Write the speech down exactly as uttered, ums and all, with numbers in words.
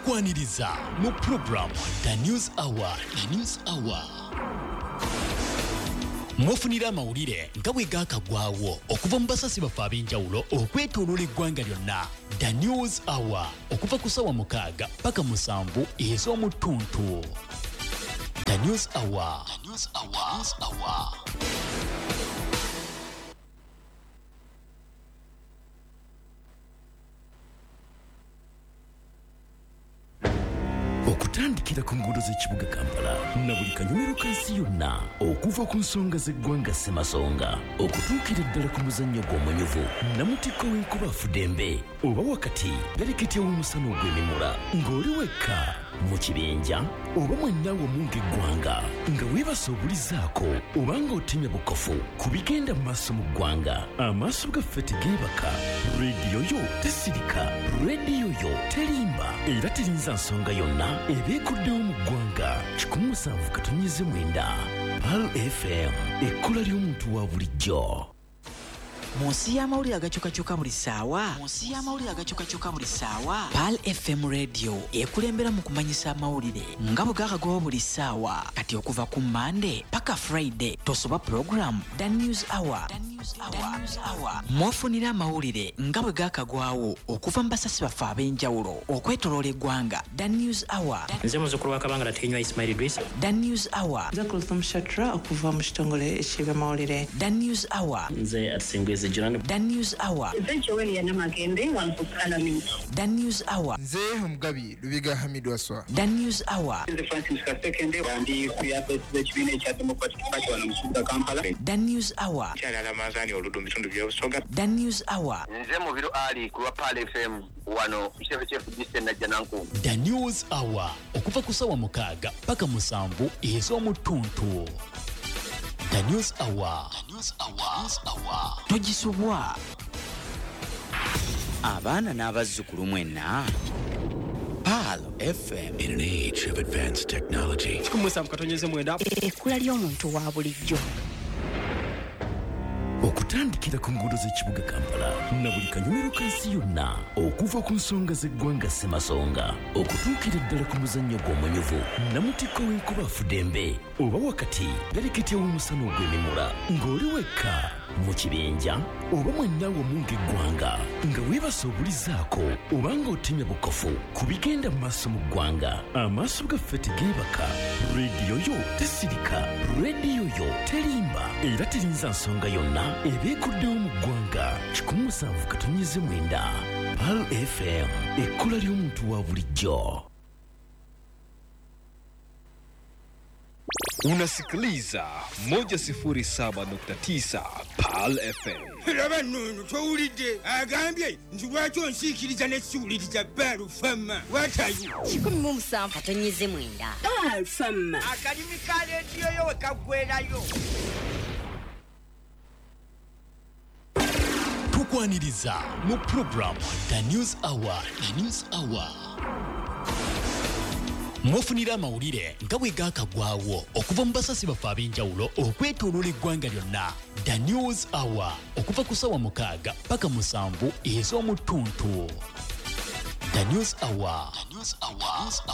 tukwaniriza mu program The News Hour. The News Hour mwofunira amawulire nga bwe gaakagwawo okuva mu basasi bafe ab'enjawulo okwetooloola eggwanga lyonna. The News Hour okuva ku ssaawa mukaaga paka musanvu ez'omu ttuntu. The News Hour. The News Hour. News Hour. Okutandikira ku nguudo z'ekibuga Kampala na buli kanyomero kansi yonna okuva ku nsonga z'eggwanga Ssemasonga okutuukira ddala ku muzannyo gw'omunyuvu Namutikko w'enkuba Fudembe oba wakati galeketya w'omusana ogw'emimula ng'oli wekka mu kibinja oba mwenna wamu ng'eggwanga nga weebase obulizaako oba ng'otemya bukofu ku bigenda mu maaso mu ggwanga. Amaaso gaffe tegeebaka, leediyo yo tesirika, leediyo yo terimba era terinza nsonga yonna ebeekuddewo mu ggwanga. kikumi musanvu katonnyeze mwenda Pearl F M, ekkola ly'omuntu wa bulijjo. Munsi y'amawulire agakyukakyuka buli ssaawa munsi y'amawulire agakyukakyuka buli ssaawa Pearl F M radio ekulembera mu kumanyisa amawulire nga bwe gaakagwawo buli ssaawa. Kati okuva ku Monday paka Friday tosoba program The News Hour. The News Hour. The News Hour mwafunira amawulire nga bwe gaakagwawo okuva mu basasi bafe ab'enjawulo okwetoloola eggwanga. The News Hour. Nze muzzukulu wa Kabangala Tenywa Ismail Idrisa. The News Hour. Nze Kulthum Shatra okuva mu kitongole eky'amawulire. The News Hour. Nze Atsingwe The News Hour. The News Hour. Nze Mugabi Lubiga Hamidu Aswa. The News Hour. The News Hour. The News Hour. Nze Mubiru Ali kuwa Pearl F M wano Chef Chef Disten na Jananku. The News Hour okuva ku ssaawa mukaaga paka musanvu ez'omu ttuntu. The News Hour. The News Hour. News Hour. Togisubwa. Abaana n'abazzukulu mwenna. Pearl F M. In an age of advanced technology. kikumi musanvu katonyeze mwenda. Ekkula ly'omuntu wa bulijjo. Okutandikira ku nguudo z'ekibuga Kampala na buli kanyomero kansi yonna okuva ku nsonga z'eggwanga Ssemasonga okutuukira ddala ku muzannyo gw'omunyuvu Namutikko w'enkuba Fudembe oba wakati galeketya w'omusana ogw'emimula ng'oli wekka mu kibinja oba mwenna wamu ng'eggwanga nga weebase obulizaako oba ng'otemya bukofu ku bigenda mu maaso mu ggwanga. Amaaso gaffe tegeebaka, leediyo yo tesirika, leediyo yo terimba era terinza nsonga yonna ebeekuddewo mu ggwanga. kikumi musanvu katonnyeze mwenda Pearl F M, ekkola ly'omuntu wa bulijjo. Unasikiliza moja sifuri saba nukta tisa Pearl F M. Laba nunu towulidde agambye nti lwaki onsiikiriza n'essiwuliriza Pearl F M. Watayo kikumi mu musanvu katonyeze mwenda Pearl F M. Akalimi ka leediyo yo we kaggwerayo. Tukwaniriza mu program The News Hour. The News Hour mwofunira amawulire nga bwe gaakagwawo okuva mu basasi bafe ab'enjawulo okwetooloola eggwanga lyonna. The News Hour okuva ku ssaawa mukaaga paka musanvu ez'omu ttuntu. The News Hour. The News Hour.